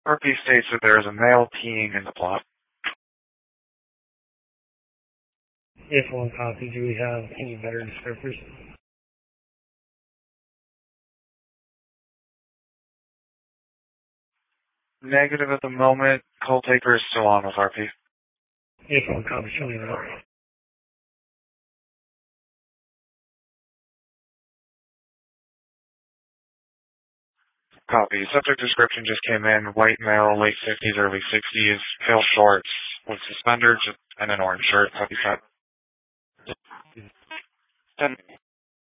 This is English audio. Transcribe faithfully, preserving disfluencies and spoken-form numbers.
R P states that there is a male peeing in the plot. If one copy, do we have any better descriptors? Negative at the moment. Coal Taker is still on with R P. If one copy, show me that. Copy. Subject description just came in. White male, late fifties, early sixties, pale shorts with suspenders and an orange shirt. Copy that.